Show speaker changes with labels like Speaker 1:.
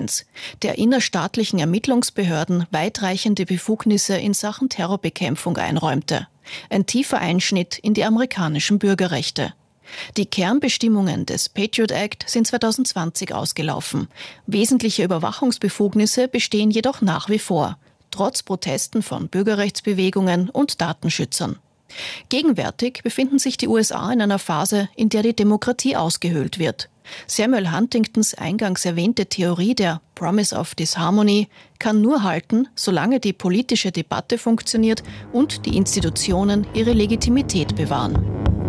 Speaker 1: Präsidents, der innerstaatlichen Ermittlungsbehörden weitreichende Befugnisse in Sachen Terrorbekämpfung einräumte. Ein tiefer Einschnitt in die amerikanischen Bürgerrechte. Die Kernbestimmungen des Patriot Act sind 2020 ausgelaufen. Wesentliche Überwachungsbefugnisse bestehen jedoch nach wie vor, trotz Protesten von Bürgerrechtsbewegungen und Datenschützern. Gegenwärtig befinden sich die USA in einer Phase, in der die Demokratie ausgehöhlt wird. Samuel Huntingtons eingangs erwähnte Theorie der Promise of Disharmony kann nur halten, solange die politische Debatte funktioniert und die Institutionen ihre Legitimität bewahren.